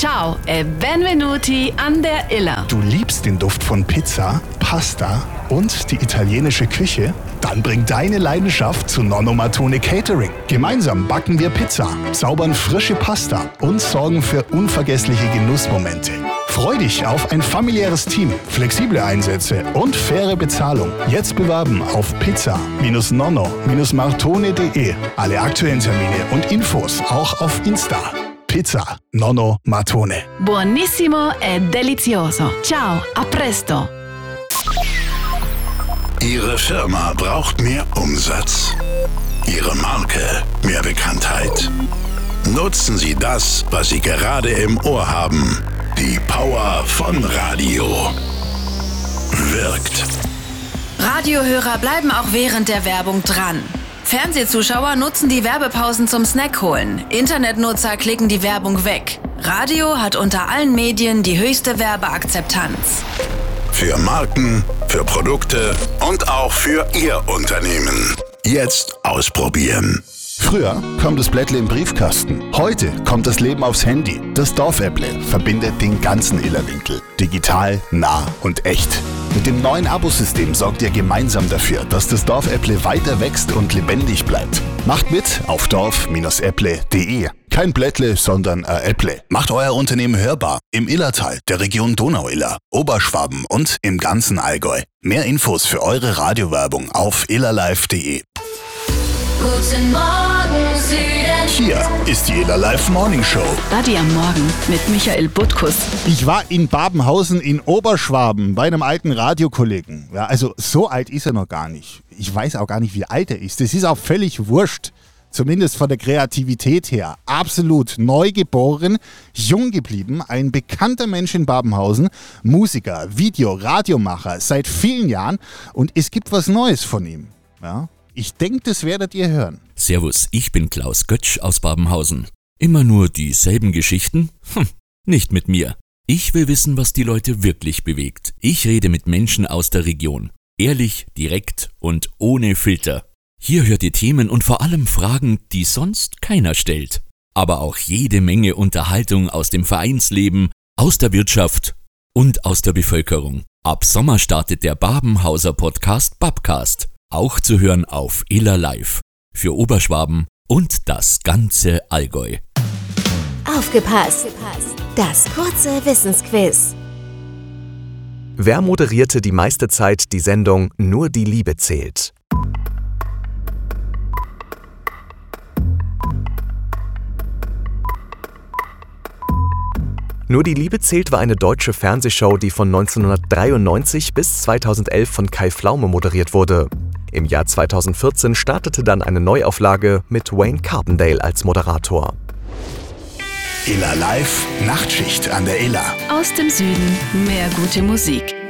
Ciao e benvenuti an der Iller. Du liebst den Duft von Pizza, Pasta und die italienische Küche? Dann bring deine Leidenschaft zu Nonno Mattone Catering. Gemeinsam backen wir Pizza, zaubern frische Pasta und sorgen für unvergessliche Genussmomente. Freu dich auf ein familiäres Team, flexible Einsätze und faire Bezahlung. Jetzt bewerben auf pizza-nonno-martone.de. Alle aktuellen Termine und Infos auch auf Insta. Pizza Nonno Mattone. Buonissimo e delizioso. Ciao, a presto. Ihre Firma braucht mehr Umsatz. Ihre Marke mehr Bekanntheit. Nutzen Sie das, was Sie gerade im Ohr haben. Die Power von Radio. Wirkt. Radiohörer bleiben auch während der Werbung dran. Fernsehzuschauer nutzen die Werbepausen zum Snack holen. Internetnutzer klicken die Werbung weg. Radio hat unter allen Medien die höchste Werbeakzeptanz. Für Marken, für Produkte und auch für Ihr Unternehmen. Jetzt ausprobieren. Früher kam das Blättle im Briefkasten. Heute kommt das Leben aufs Handy. Das Dorfäpple verbindet den ganzen Illerwinkel. Digital, nah und echt. Mit dem neuen Abosystem sorgt ihr gemeinsam dafür, dass das Dorfäpple weiter wächst und lebendig bleibt. Macht mit auf dorf-äpple.de. Kein Blättle, sondern ein Äpple. Macht euer Unternehmen hörbar im Illertal, der Region Donau-Iller, Oberschwaben und im ganzen Allgäu. Mehr Infos für eure Radiowerbung auf illerlive.de. Guten Morgen, Süden. Hier ist die Iller Live Morning Show. Buddy am Morgen mit Michael Butkus. Ich war in Babenhausen in Oberschwaben bei einem alten Radiokollegen. Ja, also so alt ist er noch gar nicht. Ich weiß auch gar nicht, wie alt er ist. Das ist auch völlig wurscht. Zumindest von der Kreativität her. Absolut neugeboren, jung geblieben, ein bekannter Mensch in Babenhausen, Musiker, Radiomacher seit vielen Jahren und es gibt was Neues von ihm. Ja, ich denke, das werdet ihr hören. Servus, ich bin Klaus Götsch aus Babenhausen. Immer nur dieselben Geschichten? Nicht mit mir. Ich will wissen, was die Leute wirklich bewegt. Ich rede mit Menschen aus der Region. Ehrlich, direkt und ohne Filter. Hier hört ihr Themen und vor allem Fragen, die sonst keiner stellt. Aber auch jede Menge Unterhaltung aus dem Vereinsleben, aus der Wirtschaft und aus der Bevölkerung. Ab Sommer startet der Babenhauser Podcast Babcast. Auch zu hören auf Iller Live. Für Oberschwaben und das ganze Allgäu. Aufgepasst! Das kurze Wissensquiz. Wer moderierte die meiste Zeit die Sendung Nur die Liebe zählt? Nur die Liebe zählt war eine deutsche Fernsehshow, die von 1993 bis 2011 von Kai Pflaume moderiert wurde. Im Jahr 2014 startete dann eine Neuauflage mit Wayne Carpendale als Moderator. Iller Live Nachtschicht an der Iller. Aus dem Süden mehr gute Musik.